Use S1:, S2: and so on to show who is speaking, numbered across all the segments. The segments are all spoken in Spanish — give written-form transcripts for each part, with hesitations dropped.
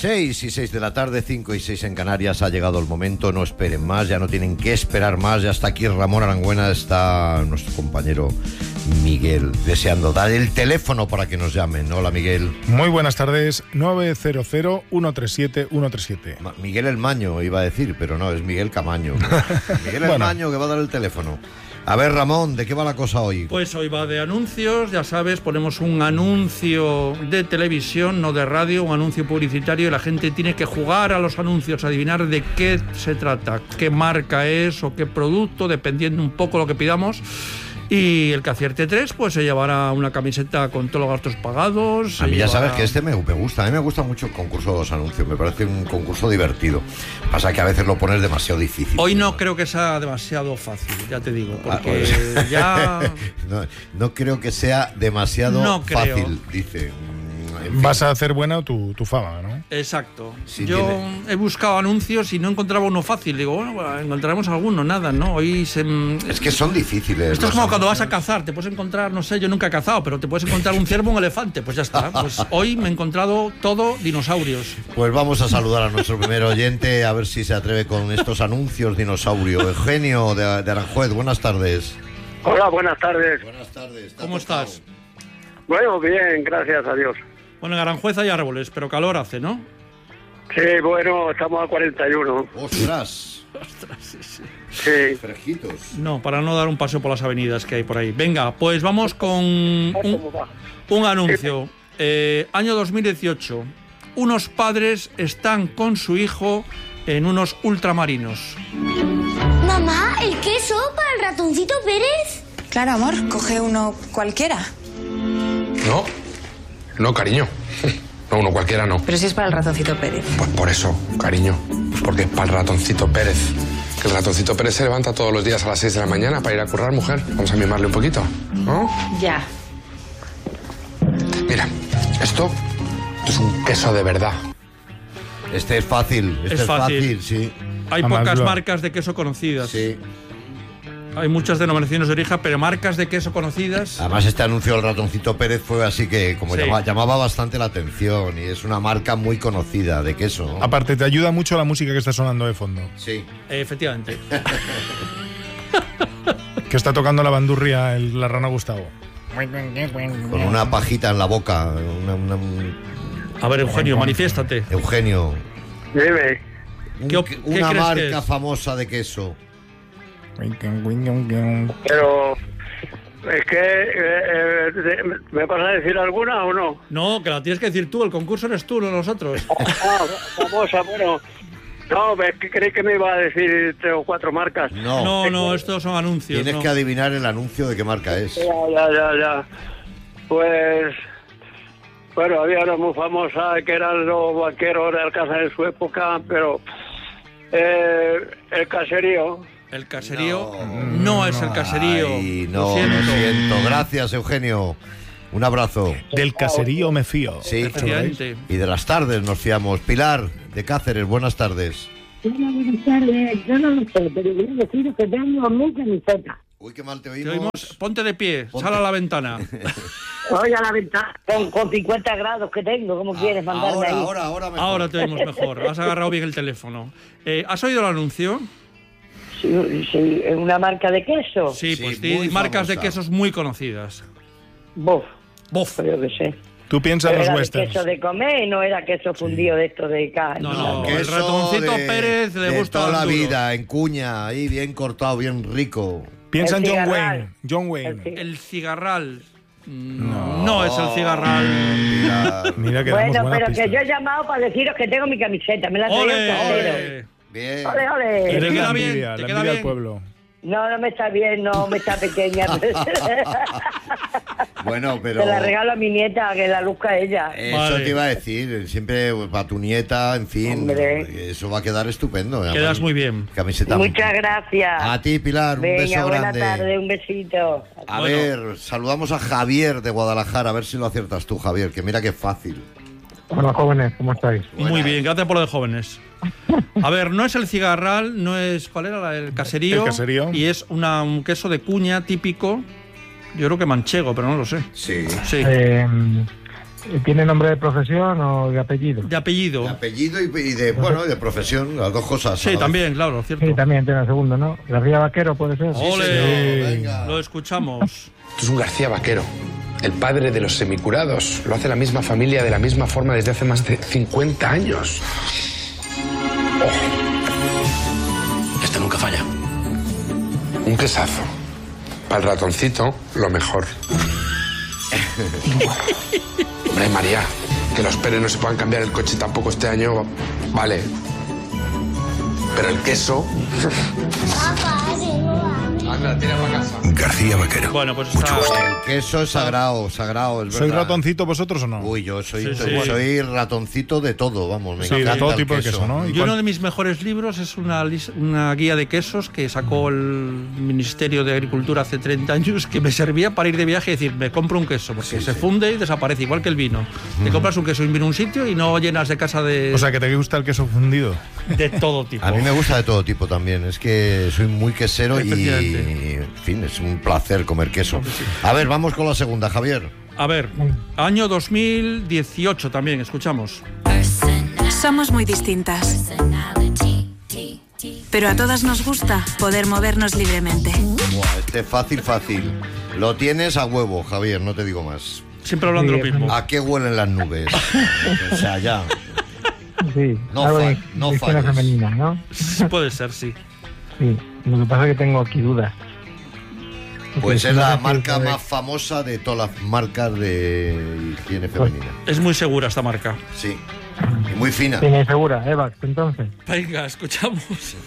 S1: 6:06 de la tarde, 5:06 en Canarias. Ha llegado el momento, no esperen más, ya no tienen que esperar más. Ya está aquí Ramón Arangüena, está nuestro compañero Miguel, deseando dar el teléfono para que nos llamen. Hola, Miguel.
S2: Muy buenas tardes, 900-137-137.
S1: Miguel el Maño iba a decir, pero no, es Miguel Camaño. Miguel el Maño, que va a dar el teléfono. A ver, Ramón, ¿de qué va la cosa hoy?
S3: Pues hoy va de anuncios, ya sabes, ponemos un anuncio de televisión, no de radio, un anuncio publicitario, y la gente tiene que jugar a los anuncios, adivinar de qué se trata, qué marca es o qué producto, dependiendo un poco lo que pidamos. Y el que acierte 3, pues se llevará una camiseta con todos los gastos pagados.
S1: A mí ya sabes que este me gusta. A mí me gusta mucho el concurso de los anuncios. Me parece un concurso divertido. Pasa que a veces lo pones demasiado difícil.
S3: Hoy no creo que sea demasiado fácil, ya te digo. Porque ya...
S1: No creo que sea demasiado fácil, dice. En fin.
S2: Vas a hacer buena tu fama, ¿no?
S3: Exacto. Sí, yo he buscado anuncios y no encontraba uno fácil. Digo, bueno, encontraremos alguno, nada, ¿no? Es
S1: que son difíciles.
S3: Esto es como cuando vas a cazar, te puedes encontrar, no sé, yo nunca he cazado, pero te puedes encontrar un ciervo o un elefante, pues ya está. Pues hoy me he encontrado todo dinosaurios.
S1: Pues vamos a saludar a nuestro primer oyente, a ver si se atreve con estos anuncios dinosaurio. Eugenio de Aranjuez, buenas tardes.
S4: Hola, buenas tardes.
S1: Buenas tardes.
S3: ¿Cómo estás?
S4: Bueno, bien, gracias a Dios.
S3: Bueno, en Aranjuez hay árboles, pero calor hace, ¿no?
S4: Sí, bueno, estamos a 41.
S1: ¡Ostras!
S4: Sí.
S1: Fresquitos.
S3: No, para no dar un paseo por las avenidas que hay por ahí. Venga, pues vamos con un anuncio. Año 2018. Unos padres están con su hijo en unos ultramarinos.
S5: Mamá, ¿el queso para el ratoncito Pérez?
S6: Claro, amor, coge uno cualquiera.
S7: No, cariño. No, uno cualquiera no.
S6: Pero si es para el ratoncito Pérez.
S7: Pues por eso, cariño. Porque es para el ratoncito Pérez. Que el ratoncito Pérez se levanta todos los días a las 6 de la mañana para ir a currar, mujer. Vamos a mimarle un poquito, ¿no?
S6: Ya.
S7: Mira, esto es un queso de verdad.
S1: Este es fácil. Este es fácil, sí.
S3: Hay pocas marcas de queso conocidas.
S1: Sí.
S3: Hay muchas denominaciones de origen, pero marcas de queso conocidas.
S1: Además, este anuncio del ratoncito Pérez fue así que como llamaba bastante la atención, y es una marca muy conocida de queso, ¿no?
S2: Aparte, te ayuda mucho la música que está sonando de fondo.
S1: Sí.
S3: Efectivamente.
S2: Que está tocando la bandurria la rana Gustavo.
S1: Con una pajita en la boca.
S3: A ver, Eugenio, manifiéstate.
S1: Eugenio.
S4: Dime.
S1: Una marca famosa de queso.
S4: Pero es que ¿me vas a decir alguna o no?
S3: No, que la tienes que decir tú, el concurso eres tú, no nosotros.
S4: Famosa, bueno. No, es que creí que me iba a decir 3 o 4 marcas.
S3: No, estos son anuncios.
S1: Tienes que adivinar el anuncio de qué marca es.
S4: Ya. Pues, bueno, había una muy famosa que eran los banqueros de Alcázar en su época, pero el caserío.
S3: El caserío no es el caserío.
S1: Ay, lo siento. Gracias, Eugenio. Un abrazo.
S2: Del caserío me fío.
S1: Sí, efectivamente. Y de las tardes nos fiamos. Pilar, de Cáceres, buenas tardes.
S8: Hola, buenas tardes. Yo no lo sé, pero quiero deciros que tengo mi camiseta.
S1: Uy, qué mal te oímos.
S3: Ponte de pie, sal a la ventana.
S8: Oye, a la ventana. Con 50 grados que tengo, ¿cómo quieres mandarme ahí?
S1: Ahora mejor.
S3: Ahora te oímos mejor. Has agarrado bien el teléfono. ¿Has oído el anuncio?
S8: Sí, ¿es una marca de queso?
S3: Sí, pues tiene marcas de quesos muy conocidas.
S8: Bof.
S3: Yo
S8: qué sé.
S2: Tú piensas en los
S8: ¿Era
S2: westerns.
S8: queso de comer y no era queso fundido de esto de carne?
S3: No, el ratoncito Pérez le gusta
S1: toda la
S3: duro.
S1: vida, en cuña, ahí bien cortado, bien rico.
S2: Piensa en John Wayne.
S3: El cigarral. No es el cigarral.
S2: Mira que
S8: bueno, pero que yo he llamado para deciros que tengo mi camiseta. Me la traído el casero.
S1: Bien.
S8: Ole.
S3: ¿Te queda bien?
S2: La envidia del pueblo.
S8: No me está bien, no me está pequeña.
S1: Bueno, pero...
S8: Se la regalo a mi nieta, que la luzca ella.
S1: Eso te iba a decir, siempre para tu nieta, en fin. Hombre. Eso va a quedar estupendo.
S3: Quedas muy bien.
S1: Camiseta.
S8: Muchas gracias.
S1: A ti, Pilar,
S8: venga,
S1: un beso grande.
S8: Buena tarde, un besito.
S1: A ver, saludamos a Javier de Guadalajara, a ver si lo aciertas tú, Javier, que mira que fácil.
S9: Hola, jóvenes, ¿cómo estáis?
S3: Muy bien, gracias por lo de jóvenes. A ver, no es el cigarral, no es... ¿Cuál era? El caserío.
S2: El caserío.
S3: Y es un queso de cuña típico, yo creo que manchego, pero no lo sé.
S1: Sí.
S9: ¿Tiene nombre de profesión o de apellido?
S3: De apellido.
S1: De apellido y de profesión, las dos cosas.
S3: Sí, también, claro, cierto.
S9: Sí, también tiene el segundo, ¿no? García Vaquero, ¿puede ser?
S3: ¡Ole!
S1: Venga.
S3: Lo escuchamos.
S7: Esto es un García Vaquero, el padre de los semicurados. Lo hace la misma familia de la misma forma desde hace más de 50 años.
S10: Este nunca falla.
S7: Un quesazo. Para el ratoncito, lo mejor. Hombre, María, que los Pérez no se puedan cambiar el coche tampoco este año, vale. Pero el queso... Anda, tira para casa.
S10: García Vaquero.
S3: Bueno, pues está...
S1: El queso es sagrado, es verdad.
S2: ¿Sois ratoncito vosotros o no?
S1: Uy, yo soy
S3: Sí.
S1: ratoncito de todo, vamos. Me
S2: Sí,
S1: encanta
S2: de todo
S1: el
S2: tipo de queso, ¿no?
S3: Y uno de mis mejores libros es una guía de quesos que sacó el Ministerio de Agricultura hace 30 años, que me servía para ir de viaje y decir, me compro un queso, porque se funde y desaparece, igual que el vino. Te compras un queso en un sitio y no llenas de casa de...
S2: O sea, que te gusta el queso fundido.
S3: De todo tipo.
S1: A mí me gusta de todo tipo también. Es que soy muy quesero y, en fin, es un placer comer queso. A ver, vamos con la segunda, Javier.
S3: A ver, año 2018 también, escuchamos.
S11: Somos muy distintas, pero a todas nos gusta poder movernos libremente.
S1: Buah, este fácil. Lo tienes a huevo, Javier, no te digo más.
S3: Siempre hablando de lo mismo.
S1: ¿A qué huelen las nubes? O sea, ya.
S9: Sí,
S1: No
S9: algo de
S1: no
S9: higiene
S1: falles.
S9: femenina, ¿no?
S3: Puede ser, sí.
S9: Sí, lo que pasa es que tengo aquí dudas.
S1: Pues
S9: Porque
S1: es
S9: no
S1: la
S9: sé si
S1: marca
S9: de-
S1: más famosa de todas las marcas de higiene femenina.
S3: Es muy segura esta marca.
S1: Sí. Y muy fina.
S9: Tiene segura, Evax, entonces.
S3: Venga, escuchamos.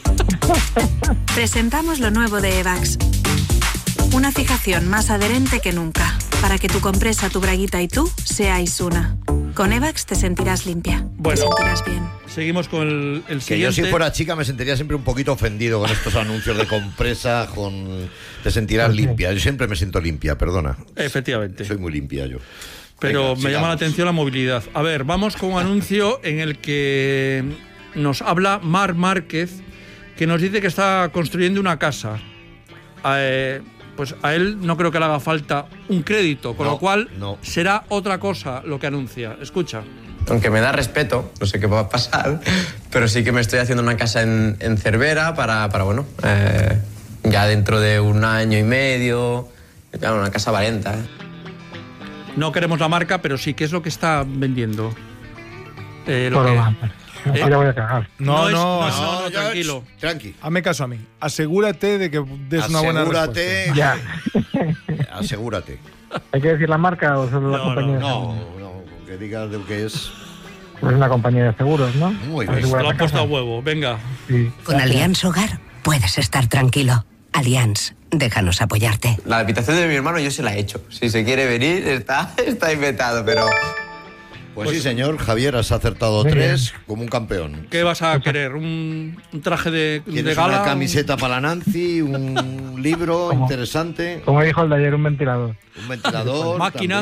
S11: Presentamos lo nuevo de Evax. Una fijación más adherente que nunca, para que tu compresa, tu braguita y tú seáis una. Con Evax te sentirás limpia,
S3: Bueno.
S11: te sentirás bien.
S3: Seguimos con el
S1: Que yo
S3: siguiente.
S1: si fuera chica me sentiría siempre un poquito ofendido con estos anuncios de compresa, te sentirás limpia. Yo siempre me siento limpia, perdona.
S3: Efectivamente.
S1: Soy muy limpia yo.
S3: Pero
S1: Venga,
S3: me llama la
S1: sigamos.
S3: atención la movilidad. A ver, vamos con un anuncio en el que nos habla Mar Márquez, que nos dice que está construyendo una casa. Pues a él no creo que le haga falta un crédito, con
S1: No,
S3: lo cual
S1: no.
S3: será otra cosa lo que anuncia. Escucha.
S12: Aunque me da respeto, no sé qué va a pasar, pero sí que me estoy haciendo una casa en Cervera para bueno, ya dentro de un año y medio, ya una casa valenta.
S3: No queremos la marca, pero sí, ¿qué es lo que está vendiendo?
S9: Ya voy a cagar.
S3: No, tranquilo.
S1: Tranqui.
S2: Hazme caso a mí. Asegúrate de que des una buena respuesta.
S9: Ya.
S1: Asegúrate.
S9: ¿Hay que decir la marca o solo la compañía de seguros?
S1: No, que digas de qué es.
S9: Pues una compañía de seguros, ¿no?
S1: Muy
S9: Para
S1: bien.
S9: asegurar
S3: Lo
S9: la
S3: han puesto a
S9: casa.
S3: huevo, venga.
S9: Sí.
S13: Con Allianz Hogar puedes estar tranquilo. Allianz, déjanos apoyarte.
S12: La habitación de mi hermano yo se la he hecho. Si se quiere venir, está inventado, pero...
S1: Pues sí, señor, Javier, has acertado
S9: Muy
S1: 3 como un campeón.
S3: ¿Qué vas a querer? ¿Un traje de
S1: ¿Tienes
S3: gala?
S1: una camiseta para la Nancy? ¿Un libro interesante?
S9: Como dijo el de ayer, un ventilador.
S1: ¿Un ventilador?
S3: Máquina.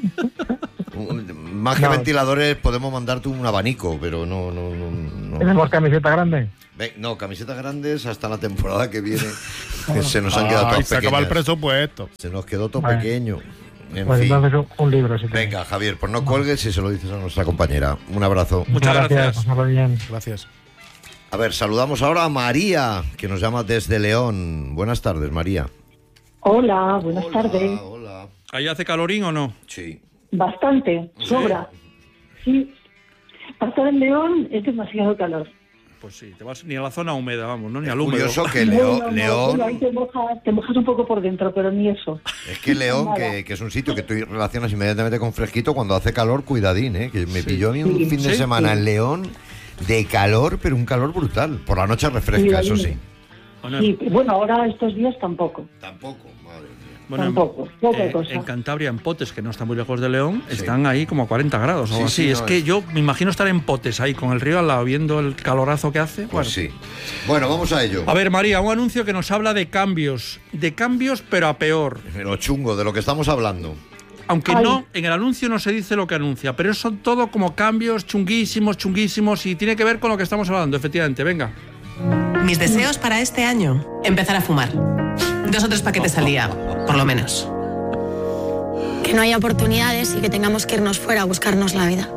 S1: Más que
S9: No.
S1: ventiladores, podemos mandarte un abanico, pero no.
S9: ¿Tenemos camiseta grande?
S1: No, camisetas grandes hasta la temporada que viene. Que se nos han quedado
S2: Ay,
S1: todas
S2: se acaba el
S1: pequeñas.
S2: presupuesto.
S1: Se nos quedó todo
S9: Bueno.
S1: pequeño. En
S9: Pues
S1: fin.
S9: entonces un libro, si quieres.
S1: Venga, Javier, pues no cuelgues y se lo dices a nuestra compañera. Un abrazo.
S3: Muchas gracias.
S9: pasarlo bien.
S2: Gracias.
S1: A ver, saludamos ahora a María, que nos llama desde León. Buenas tardes, María.
S14: Hola, buenas tardes.
S1: Hola.
S3: ¿Ahí hace calorín o no?
S1: Sí.
S14: Bastante, sobra. Sí. Para estar en León es demasiado calor.
S3: Pues sí, te vas ni a la zona húmeda, vamos, ¿no? Ni al
S1: Curioso
S3: húmedo.
S1: que
S14: Bueno,
S1: León,
S14: bueno, ahí te mojas un poco por dentro, pero ni eso.
S1: es que León,
S14: Nada.
S1: que es un sitio que tú relacionas inmediatamente con fresquito, cuando hace calor, cuidadín, que me pilló a mí un
S14: Sí.
S1: fin de
S14: Sí.
S1: semana
S14: Sí.
S1: en León de calor, pero un calor brutal. Por la noche refresca, eso sí.
S14: Sí, bueno, ahora estos días tampoco.
S1: Tampoco, madre mía.
S3: Bueno,
S14: Tampoco, poca cosa.
S3: en Cantabria, en Potes, que no está muy lejos de León, están ahí como a 40 grados o
S1: Sí,
S3: algo
S1: sí,
S3: así.
S1: no,
S3: es que
S1: es-
S3: yo me imagino estar en Potes ahí con el río al lado, viendo el calorazo que hace.
S1: Pues sí. Bueno, vamos a ello.
S3: A ver, María, un anuncio que nos habla de cambios pero a peor.
S1: Lo chungo, de lo que estamos hablando.
S3: Aunque
S14: Ay.
S3: no, en el anuncio no se dice lo que anuncia, pero son todo como cambios chunguísimos y tiene que ver con lo que estamos hablando, efectivamente. Venga.
S15: Mis deseos para este año: empezar a fumar. 2 o 3 paquetes al día, por lo menos.
S16: que no haya oportunidades y que tengamos que irnos fuera a buscarnos la vida.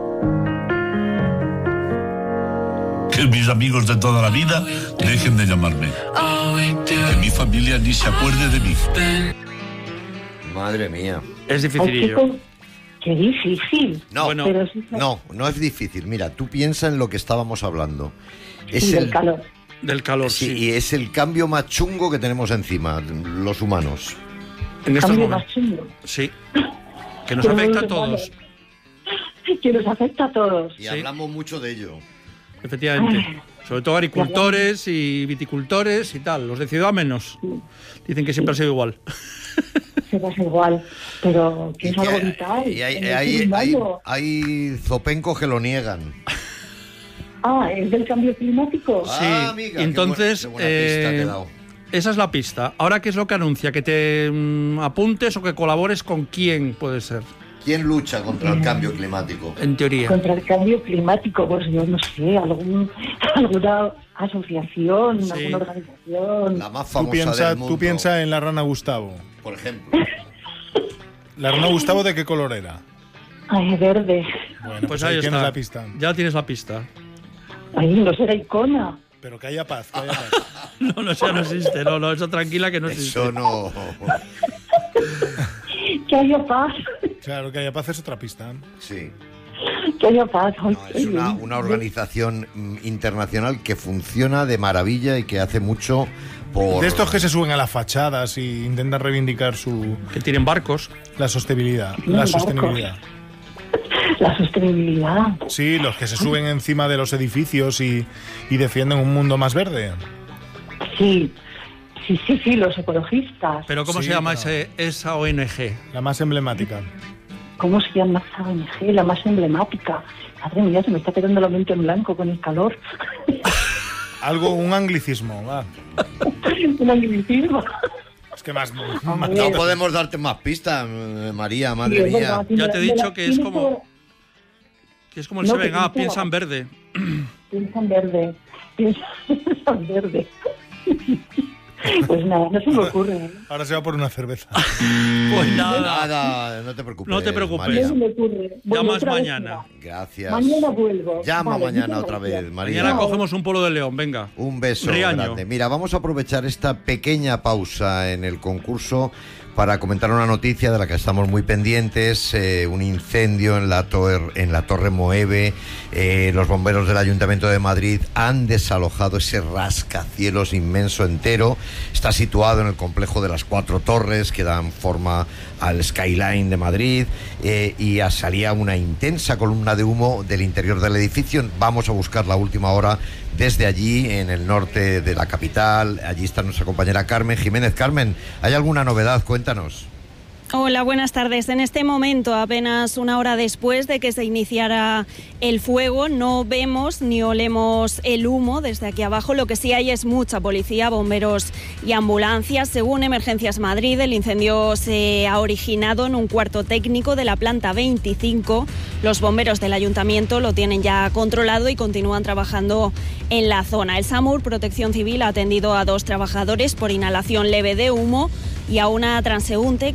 S17: Que mis amigos de toda la vida dejen de llamarme. Que mi familia ni se acuerde de mí.
S1: Madre mía.
S3: Es dificilillo.
S14: Qué difícil.
S1: No,
S3: Bueno.
S14: Pero sí,
S1: no es difícil. Mira, tú piensa en lo que estábamos hablando. Es
S14: del calor.
S3: Del calor,
S1: Sí,
S3: sí.
S1: y es el cambio más chungo que tenemos encima, los humanos.
S3: En estos
S14: Cambio
S3: momentos.
S14: más chungo.
S3: Sí. Que nos afecta a todos.
S14: Que nos afecta a todos.
S1: Y hablamos mucho de ello.
S3: Efectivamente. Sobre todo agricultores y viticultores y tal. Los de ciudad menos. Dicen que siempre ha sido igual.
S14: Se pasa igual. Pero que es algo vital.
S1: Y
S14: en el ser humano.
S1: hay zopencos que lo niegan.
S14: Ah, ¿es del cambio climático?
S3: Sí.
S1: amiga,
S3: Entonces,
S1: qué buena pista te he dado.
S3: esa es la pista. Ahora, ¿qué es lo que anuncia? ¿Que te apuntes o que colabores con quién puede ser?
S1: ¿Quién lucha contra el cambio climático?
S3: En teoría.
S14: Contra el cambio climático, pues yo no sé, alguna asociación, alguna organización.
S1: La más
S2: Tú
S1: famosa del mundo.
S2: piensa en la rana Gustavo.
S1: Por ejemplo.
S2: ¿La rana Gustavo de qué color era?
S14: Ay, verde.
S2: Bueno,
S3: Pues
S2: ahí
S3: ahí
S2: tienes
S3: está.
S2: la pista.
S3: Ya tienes la pista.
S14: Ay, no será icona.
S2: Pero que haya paz, que haya paz.
S3: No, eso no existe. No, eso tranquila que no existe.
S1: Eso no.
S14: Que haya paz.
S2: Claro, que haya paz es otra pista.
S1: Sí.
S14: Que haya paz. Ay,
S1: No, es una organización internacional que funciona de maravilla y que hace mucho por...
S2: De estos que se suben a las fachadas y intentan reivindicar su...
S3: Que tienen barcos.
S2: La sostenibilidad.
S14: Tienen
S2: La
S14: barcos.
S2: sostenibilidad.
S14: La sostenibilidad.
S2: Sí, los que se suben encima de los edificios y defienden un mundo más verde.
S14: Sí, los ecologistas.
S3: Pero ¿cómo
S2: Sí,
S3: se llama
S2: pero-
S3: esa ONG?
S2: La más emblemática.
S14: ¿Cómo se llama esa ONG? La más emblemática. Madre mía, se me está quedando la mente en blanco con el calor.
S2: Un anglicismo, va.
S14: Un anglicismo.
S2: Es que más...
S1: No podemos darte más pistas, María, madre
S14: Sí, es
S1: mía.
S14: verdad,
S3: Ya te he dicho que es
S14: tiene
S3: como...
S14: todo-
S3: Que es como el
S14: No,
S3: 7-Up,
S14: que
S3: piensa en verde.
S14: Piensa en verde. Piensa en verde. Pues nada, no se me ocurre.
S2: Ahora se va por una cerveza.
S3: Pues nada.
S1: Nada, no te preocupes.
S3: No te preocupes.
S1: María.
S14: No se me ocurre. Bueno,
S3: Llamas
S14: otra vez
S3: mañana.
S14: será.
S1: Gracias.
S14: Mañana vuelvo.
S1: Llama
S14: Vale,
S1: mañana
S14: muchas
S1: otra
S14: gracias.
S1: vez, María.
S3: Mañana cogemos un polo de león, venga.
S1: Un beso
S3: Riaño.
S1: grande. Mira, vamos a aprovechar esta pequeña pausa en el concurso para comentar una noticia de la que estamos muy pendientes, un incendio en la Torre Moeve. Los bomberos del Ayuntamiento de Madrid han desalojado ese rascacielos inmenso entero. Está situado en el complejo de las 4 torres que dan forma al skyline de Madrid y salía una intensa columna de humo del interior del edificio. Vamos a buscar la última hora desde allí, en el norte de la capital. Allí está nuestra compañera Carmen Jiménez. Carmen, ¿hay alguna novedad? Cuéntanos.
S18: Hola, buenas tardes. En este momento, apenas una hora después de que se iniciara el fuego, no vemos ni olemos el humo desde aquí abajo. Lo que sí hay es mucha policía, bomberos y ambulancias. Según Emergencias Madrid, el incendio se ha originado en un cuarto técnico de la planta 25. Los bomberos del ayuntamiento lo tienen ya controlado y continúan trabajando en la zona. El SAMUR, Protección Civil, ha atendido a 2 trabajadores por inhalación leve de humo y a una transeúnte